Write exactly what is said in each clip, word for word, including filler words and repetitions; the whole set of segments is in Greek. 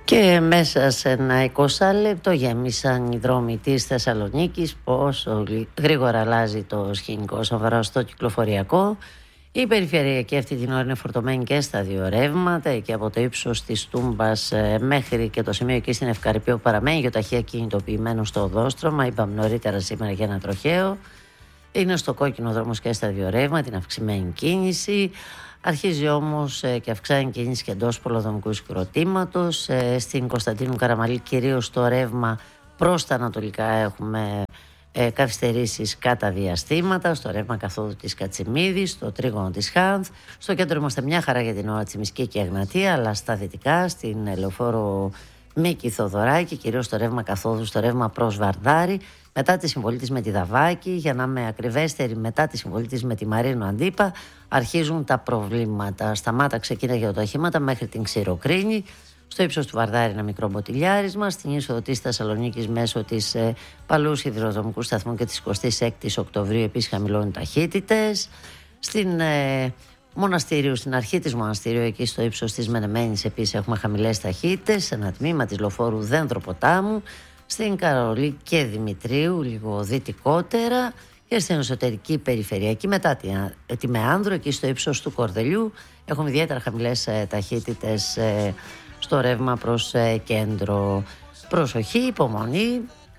Και μέσα σε ένα εικοσάλεπτο γέμισαν οι δρόμοι της Θεσσαλονίκης. Πόσο γρήγορα αλλάζει το σκηνικό όσον αφορά στο κυκλοφοριακό. Η περιφερειακή αυτή την ώρα είναι φορτωμένη και στα δύο ρεύματα, και από το ύψος της Τούμπας μέχρι και το σημείο εκεί στην Ευκαρυπία που παραμένει γιοταχεία κινητοποιημένο στο οδόστρωμα. Είπαμε νωρίτερα σήμερα για ένα τροχαίο. Είναι στο κόκκινο δρόμος και στα δύο ρεύματα, την αυξημένη κίνηση. Αρχίζει όμως και αυξάνει κίνηση και εντός πολεοδομικού συγκροτήματος. Στην Κωνσταντίνου Καραμαλή κυρίως το ρεύμα προς τα ανατολικά έχουμε ε, καθυστερήσεις κατά διαστήματα. Στο ρεύμα καθόδου της Κατσιμίδης, στο τρίγωνο της Χάνθ. Στο κέντρο είμαστε μια χαρά για την ώρα Τσιμισκή και Εγνατία, αλλά στα δυτικά στην Λεωφόρο Μίκη Θοδωράκη, κυρίως το ρεύμα καθόδου, στο ρεύμα προς Βαρδάρη. Μετά τη συμβολή της με τη Δαβάκη, για να είμαι ακριβέστερη, μετά τη συμβολή της με τη Μαρίνο Αντίπα, αρχίζουν τα προβλήματα. Σταμάτα ξεκίνα για τα οχήματα μέχρι την Ξηροκρίνη. Στο ύψος του Βαρδάρη ένα μικρό μποτιλιάρισμα. Στην είσοδο της Θεσσαλονίκης μέσω της ε, Παλούς Υδροδρομικού Σταθμού και της εικοστής έκτης Οκτωβρίου επίσης χαμηλώνουν ταχύτητες. Στην ε, Μοναστήριου, στην αρχή της Μοναστήριου, εκεί στο ύψος της Μενεμένης επίσης έχουμε χαμηλές ταχύτητες. Σε ένα τμήμα της λοφόρου Δένδρο Ποτάμου. Στην Καρολή και Δημητρίου λίγο δυτικότερα, και στην εσωτερική περιφερειακή μετά τη, τη Μεάνδρο, εκεί στο ύψος του Κορδελιού έχουμε ιδιαίτερα χαμηλές ε, ταχύτητες ε, στο ρεύμα προς ε, κέντρο. Προσοχή, υπομονή.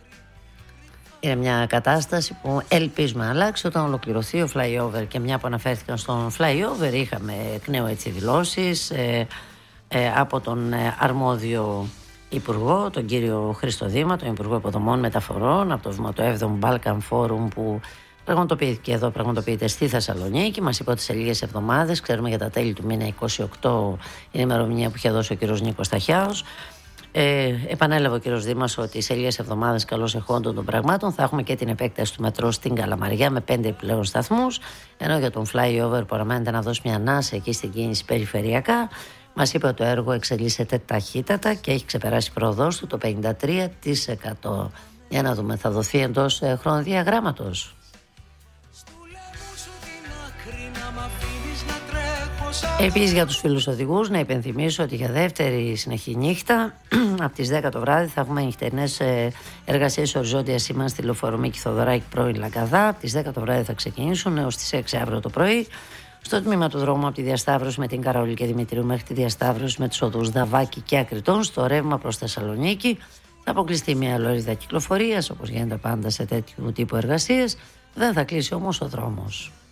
Είναι μια κατάσταση που ελπίζουμε να αλλάξει όταν ολοκληρωθεί ο flyover, και μια που αναφέρθηκαν στον flyover είχαμε εκ νέου έτσι δηλώσεις ε, ε, από τον ε, αρμόδιο Υπουργό, τον κύριο Χρήστο Δήμα, τον Υπουργό Υποδομών Μεταφορών, από το βήμα του έβδομου Balkan Forum που πραγματοποιήθηκε εδώ, πραγματοποιείται στη Θεσσαλονίκη. Μας είπε ότι σε λίγες εβδομάδες, ξέρουμε για τα τέλη του μήνα είκοσι οκτώ, είναι η ημερομηνία που είχε δώσει ο κύριος Νίκος Ταχιάος. Ε, επανέλαβε ο κύριος Δήμας ότι σε λίγες εβδομάδες, καλώς εχόντων των πραγμάτων, θα έχουμε και την επέκταση του μετρό στην Καλαμαριά με πέντε επιπλέον σταθμούς. Ενώ για τον flyover που αναμένεται να δώσει μια ανάσα εκεί στην κίνηση περιφερειακά, μας είπε ότι το έργο εξελίσσεται ταχύτατα και έχει ξεπεράσει πρόοδος του το πενήντα τρία τοις εκατό. Για να δούμε, θα δοθεί εντός ε, χρονοδιαγράμματος. Επίσης για τους φίλους οδηγούς να υπενθυμίσω ότι για δεύτερη συνεχή νύχτα από τις δέκα το βράδυ θα έχουμε νυχτερινές εργασίες οριζόντια σήμανση στη Λεωφόρο Μίκη Θοδωράκη πρώην Λαγκαδά. Από τις δέκα το βράδυ θα ξεκινήσουν έως τις έξι αύριο το πρωί. Στο τμήμα του δρόμου από τη διασταύρωση με την Καραόλη και Δημητρίου μέχρι τη διασταύρωση με τους οδούς Δαβάκη και Ακριτών, στο ρεύμα προς Θεσσαλονίκη θα αποκλειστεί μια λωρίδα κυκλοφορίας, όπως γίνεται πάντα σε τέτοιου τύπου εργασίες. Δεν θα κλείσει όμως ο δρόμος.